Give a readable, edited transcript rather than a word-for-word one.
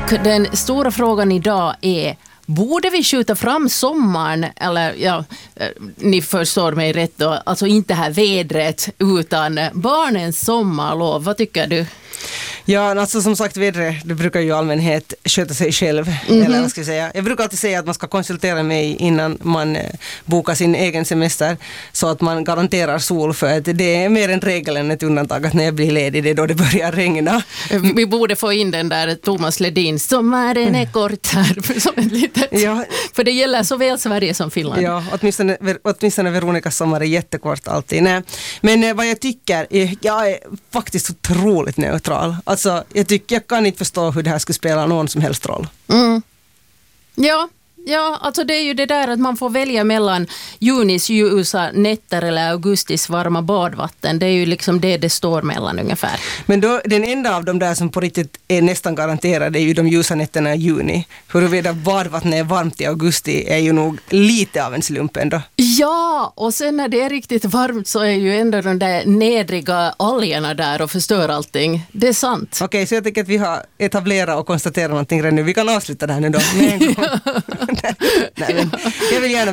Och den stora frågan idag är: borde vi skjuta fram sommaren, eller ja, ni förstår mig rätt då, alltså inte här vädret utan barnens sommarlov. Vad tycker du? Ja, alltså som sagt, vädret, det brukar ju i allmänhet sköta sig själv. Eller vad ska jag säga? Jag brukar alltid säga att man ska konsultera mig innan man bokar sin egen semester, så att man garanterar sol, för att det är mer en regel än ett undantag att när jag blir ledig, det är då det börjar regna. Vi borde få in den där Thomas Ledin, sommaren är kort här, som ett litet. Ja. För det gäller såväl Sverige som Finland. Ja, åtminstone Veronikas sommar är jättekort alltid. Nej. Men vad jag tycker, jag är faktiskt otroligt neutral. Alltså, jag kan inte förstå hur det här skulle spela någon som helst roll. Mm. Ja, alltså det är ju det där att man får välja mellan junis ljusa nätter eller augustis varma badvatten. Det är ju liksom det står mellan ungefär. Men då, den enda av de där som på riktigt är nästan garanterade är ju de ljusa nätterna i juni. Huruvida badvattnet är varmt i augusti är ju nog lite av en slump ändå. Ja, och sen när det är riktigt varmt så är ju ändå de där nedriga algerna där och förstör allting. Det är sant. Okej, så jag tycker att vi har etablerat och konstaterat någonting redan nu. Vi kan avsluta det här nu då. Nej, men jag vill gärna